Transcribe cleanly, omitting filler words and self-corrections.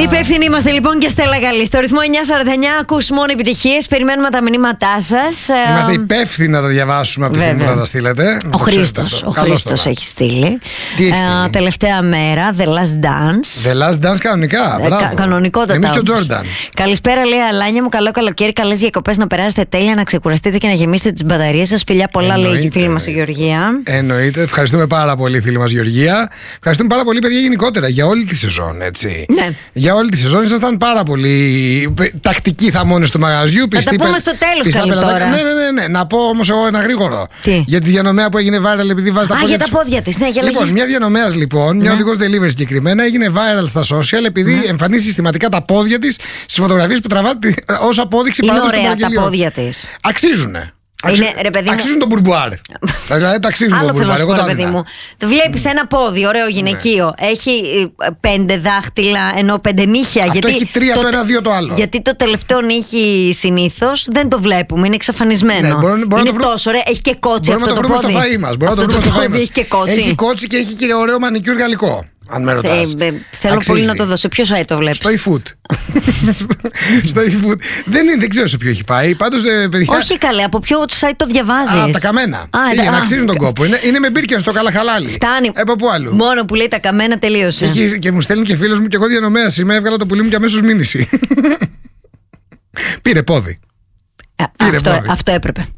Υπεύθυνοι είμαστε λοιπόν και Στέλλα Γαλλή. Στο ρυθμό 949 ακούς μόνο επιτυχίες. Περιμένουμε τα μηνύματά σας. Είμαστε υπεύθυνοι να τα διαβάσουμε από τη στιγμή που θα τα στείλετε. Ο Χρήστος έχει στείλει. Τι έχει στείλει? Τελευταία μέρα, The Last Dance. The Last Dance κανονικά. Κανονικότατα. Εμείς και ο Τζόρνταν. Καλησπέρα, λέει Αλάνια μου. Καλό καλοκαίρι. Καλές διακοπές, να περάσετε τέλεια, να ξεκουραστείτε και να γεμίσετε τις μπαταρίες σας. Φιλιά πολλά, λέει η φίλη μας η Γεωργία. Εννοείται. Ευχαριστούμε πάρα πολύ, φίλη μας Γεωργία. Ευχαριστούμε πάρα πολύ, παιδιά, γενικότερα για όλη τη σεζόν. Έτσι. Ναι. Για όλη τη σεζόν ήσασταν πάρα πολύ τακτικοί θαμώνες του μαγαζιού. Θα τα πούμε στο τέλος καλή τώρα. Ναι. Να πω όμως εγώ ένα γρήγορο. Τι? Για τη διανομέα που έγινε viral επειδή βάζει τα πόδια της. Για τα πόδια της. Ναι, για λοιπόν, μια διανομέας λοιπόν, μια οδηγός delivery συγκεκριμένα, έγινε viral στα social επειδή εμφανίζει συστηματικά τα πόδια της στις φωτογραφίες που τραβάται ως απόδειξη παράδοση των παραγγελιών. Είναι ωραία τα πόδια της. Αξίζουνε. Αξίζουν τον μπουρμπουάρ. Δηλαδή τα αξίζουν τον μπουρμπουάρ. Εγώ το παιδί μου. Βλέπεις ένα πόδι, ωραίο γυναικείο. Έχει 5 δάχτυλα ενώ 5 νύχια. Αυτό έχει 3 το ένα, 2 το άλλο. Γιατί το τελευταίο νύχι συνήθως δεν το βλέπουμε. Είναι εξαφανισμένο. Είναι τόσο ωραίο. Έχει και κότσι αυτό το πόδι. Μπορούμε να το βρούμε στο φαΐ μας. Έχει και κότσι. Έχει κότσι και έχει και ωραίο μανικιούρ γαλλικό. Αν με ρωτάς. Θέλω πολύ να το δω. Σε ποιο site το βλέπεις? Στο eFood. Στο eFood. Δεν ξέρω σε ποιο έχει πάει. Πάντως, παιδιά. Όχι καλέ, από ποιο site το διαβάζεις? Από τα καμένα. Για να αξίζουν τον κόπο. Είναι με μπίρκια στο Καλαχαλάλι. Φτάνει. Από πού αλλού? Μόνο που λέει τα καμένα τελείωσε. Και μου στέλνει και φίλος μου και εγώ διανομέα είμαι. Έβγαλα το πουλί μου και αμέσως μήνυση. Πήρε πόδι. Αυτό έπρεπε.